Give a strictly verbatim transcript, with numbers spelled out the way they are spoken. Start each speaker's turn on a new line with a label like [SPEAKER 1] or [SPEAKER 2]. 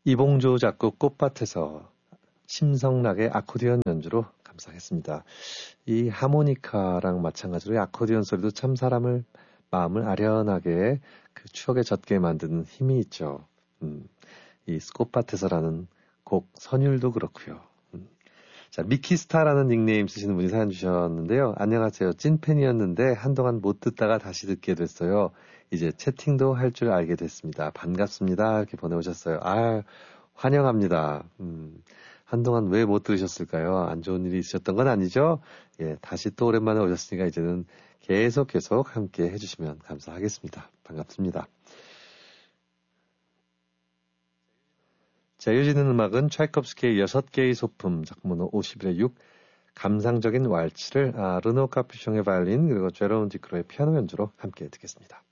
[SPEAKER 1] 이봉조 작곡 꽃밭에서 심성락의 아코디언 연주로 감상했습니다. 이 하모니카랑 마찬가지로 아코디언 소리도 참 사람을 마음을 아련하게 그 추억에 젖게 만드는 힘이 있죠. 음, 이 꽃밭에서라는 곡 선율도 그렇고요. 음. 자, 미키스타라는 닉네임 쓰시는 분이 사연 주셨는데요. 안녕하세요. 찐팬이었는데 한동안 못 듣다가 다시 듣게 됐어요. 이제 채팅도 할 줄 알게 됐습니다. 반갑습니다. 이렇게 보내오셨어요. 아, 환영합니다. 음, 한동안 왜 못 들으셨을까요? 안 좋은 일이 있으셨던 건 아니죠? 예, 다시 또 오랜만에 오셨으니까 이제는 계속 계속 함께 해주시면 감사하겠습니다. 반갑습니다. 자, 이어지는 음악은 차이콥스키의 여섯 개의 소품, 작문호 오십일의 육, 감상적인 왈츠를 아, 르노 카푸숑의 바이올린 그리고 제롬 디크로의 피아노 연주로 함께 듣겠습니다.